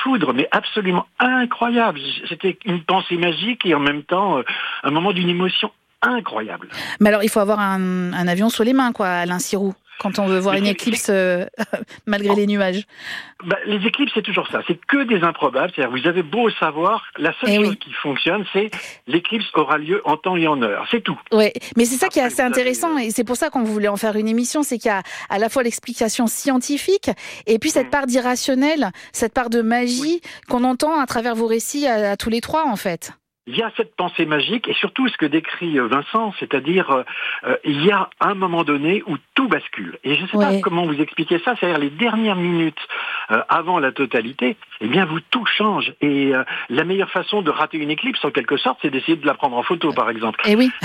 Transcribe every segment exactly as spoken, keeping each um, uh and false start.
foudre, mais absolument incroyable. C'était une pensée magique et en même temps, euh, un moment d'une émotion incroyable. Mais alors, il faut avoir un, un avion sous les mains, quoi, Alain Sirou, quand on veut voir mais une éclipse euh, malgré oh. les nuages. Bah, les éclipses, c'est toujours ça. C'est que des improbables. C'est-à-dire, vous avez beau savoir, la seule et chose oui. qui fonctionne, c'est l'éclipse aura lieu en temps et en heure. C'est tout. Oui, mais c'est ça Après, qui est assez intéressant avez... et c'est pour ça qu'on voulait en faire une émission. C'est qu'il y a à la fois l'explication scientifique et puis cette mmh. part d'irrationnel, cette part de magie oui. qu'on entend à travers vos récits à, à tous les trois, en fait. Il y a cette pensée magique et surtout ce que décrit Vincent, c'est-à-dire euh, il y a un moment donné où tout bascule. Et je ne sais ouais. pas comment vous expliquer ça, c'est-à-dire les dernières minutes euh, avant la totalité, eh bien vous tout change. Et euh, la meilleure façon de rater une éclipse, en quelque sorte, c'est d'essayer de la prendre en photo, par exemple. Et oui.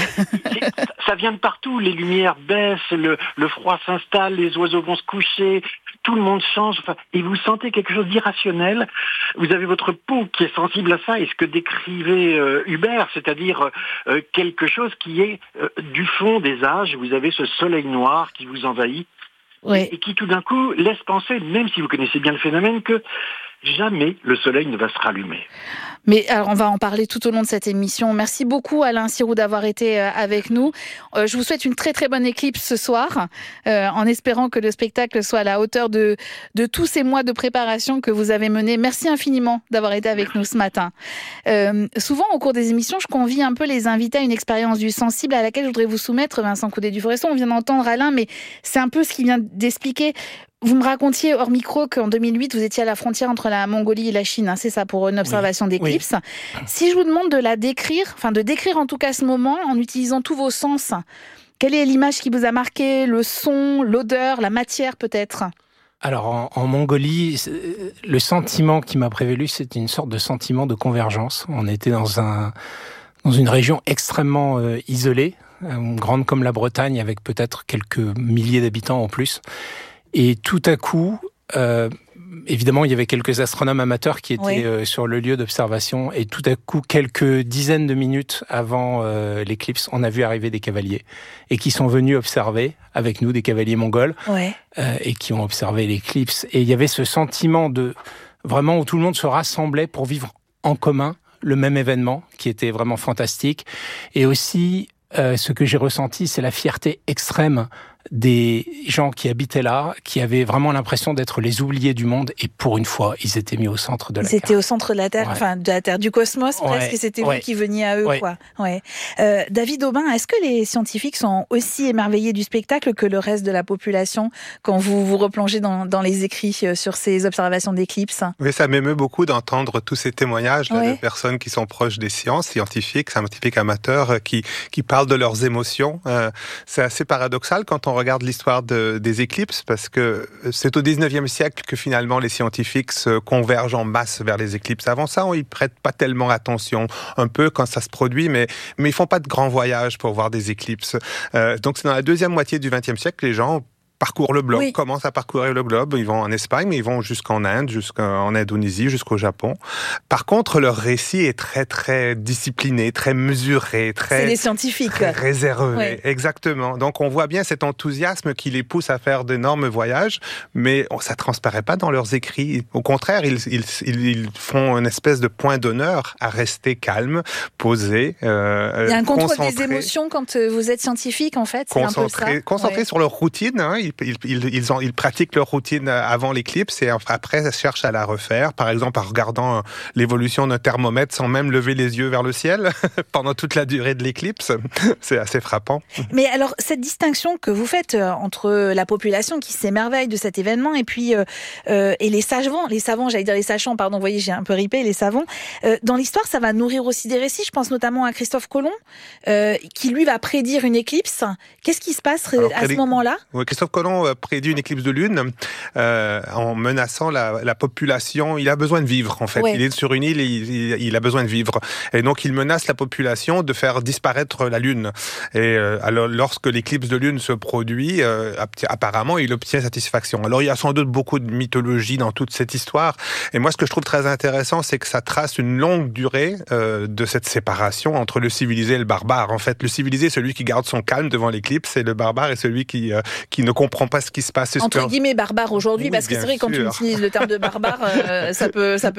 Ça vient de partout, les lumières baissent, le, le froid s'installe, les oiseaux vont se coucher, tout le monde change, enfin, et vous sentez quelque chose d'irrationnel. Vous avez votre peau qui est sensible à ça, et ce que décrivait euh, Hubert, c'est-à-dire euh, quelque chose qui est euh, du fond des âges. Vous avez ce soleil noir qui vous envahit oui. et qui tout d'un coup laisse penser, même si vous connaissez bien le phénomène, que jamais le soleil ne va se rallumer. Mais alors, on va en parler tout au long de cette émission. Merci beaucoup Alain Sirou d'avoir été avec nous. Euh, je vous souhaite une très très bonne éclipse ce soir, euh, en espérant que le spectacle soit à la hauteur de, de tous ces mois de préparation que vous avez menés. Merci infiniment d'avoir été avec nous ce matin. Euh, souvent au cours des émissions, je convie un peu les invités à une expérience du sensible à laquelle je voudrais vous soumettre, Vincent Coudet-Duforesson. On vient d'entendre Alain, mais c'est un peu ce qu'il vient d'expliquer. Vous me racontiez hors micro qu'en deux mille huit, vous étiez à la frontière entre la Mongolie et la Chine, hein, c'est ça, pour une observation oui, d'éclipse. Oui. Si je vous demande de la décrire, enfin de décrire en tout cas ce moment en utilisant tous vos sens, quelle est l'image qui vous a marqué, le son, l'odeur, la matière peut-être ? Alors en, en Mongolie, le sentiment qui m'a prévalu, c'était une sorte de sentiment de convergence. On était dans un dans une région extrêmement euh, isolée, euh, grande comme la Bretagne, avec peut-être quelques milliers d'habitants en plus. Et tout à coup, euh, évidemment, il y avait quelques astronomes amateurs qui étaient oui. euh, sur le lieu d'observation. Et tout à coup, quelques dizaines de minutes avant euh, l'éclipse, on a vu arriver des cavaliers et qui sont venus observer avec nous, des cavaliers mongols, ouais. euh, et qui ont observé l'éclipse. Et il y avait ce sentiment de vraiment où tout le monde se rassemblait pour vivre en commun le même événement, qui était vraiment fantastique. Et aussi, euh, ce que j'ai ressenti, c'est la fierté extrême des gens qui habitaient là, qui avaient vraiment l'impression d'être les oubliés du monde, et pour une fois, ils étaient mis au centre de la Terre. Ils étaient carte. au centre de la Terre, ouais. enfin de la Terre, du cosmos presque, ouais. et c'était ouais. vous qui veniez à eux, ouais. quoi. Ouais. Euh, David Aubin, est-ce que les scientifiques sont aussi émerveillés du spectacle que le reste de la population quand vous vous replongez dans, dans les écrits sur ces observations d'éclipses ? Oui, ça m'émeut beaucoup d'entendre tous ces témoignages ouais. là, de personnes qui sont proches des sciences, scientifiques, scientifiques amateurs, qui qui parlent de leurs émotions. Euh, c'est assez paradoxal quand on regarde l'histoire de, des éclipses, parce que c'est au dix-neuvième siècle que finalement les scientifiques se convergent en masse vers les éclipses. Avant ça, on y prête pas tellement attention, un peu quand ça se produit, mais mais ils font pas de grands voyages pour voir des éclipses. Euh, donc c'est dans la deuxième moitié du vingtième siècle que les gens parcourent le globe, oui. commencent à parcourir le globe. Ils vont en Espagne, mais ils vont jusqu'en Inde, jusqu'en Indonésie, jusqu'au Japon. Par contre, leur récit est très, très discipliné, très mesuré, très... C'est des scientifiques. Très réservé, oui. exactement. Donc, on voit bien cet enthousiasme qui les pousse à faire d'énormes voyages, mais ça transparaît pas dans leurs écrits. Au contraire, ils, ils, ils font une espèce de point d'honneur à rester calmes, posés, euh, Il y a un contrôle des émotions quand vous êtes scientifique, en fait, c'est un peu ça. Concentré ouais. sur leur routine, hein. Ils Ils, ils, ils, ont, ils pratiquent leur routine avant l'éclipse et après ils cherchent à la refaire, par exemple en regardant l'évolution d'un thermomètre sans même lever les yeux vers le ciel pendant toute la durée de l'éclipse. C'est assez frappant. Mais alors, cette distinction que vous faites entre la population qui s'émerveille de cet événement et puis euh, euh, et les savants, les savants, j'allais dire les sachants, pardon, vous voyez, j'ai un peu ripé, les savants, euh, dans l'histoire, ça va nourrir aussi des récits. Je pense notamment à Christophe Colomb, euh, qui lui va prédire une éclipse. Qu'est-ce qui se passe alors, à prédit... ce moment-là ? Oui, Christophe Colomb prédit une éclipse de lune euh, en menaçant la, la population. Il a besoin de vivre, en fait. Ouais. Il est sur une île et il, il, il a besoin de vivre. Et donc, il menace la population de faire disparaître la lune. Et euh, alors, lorsque l'éclipse de lune se produit, euh, apparemment, il obtient satisfaction. Alors, il y a sans doute beaucoup de mythologie dans toute cette histoire. Et moi, ce que je trouve très intéressant, c'est que ça trace une longue durée euh, de cette séparation entre le civilisé et le barbare. En fait, le civilisé est celui qui garde son calme devant l'éclipse et le barbare est celui qui, euh, qui ne comprend comprend pas ce qui se passe. Entre guillemets barbare aujourd'hui, oui, parce que c'est vrai, sûr. Quand tu utilises le terme de barbare, euh, ça peut, ça peut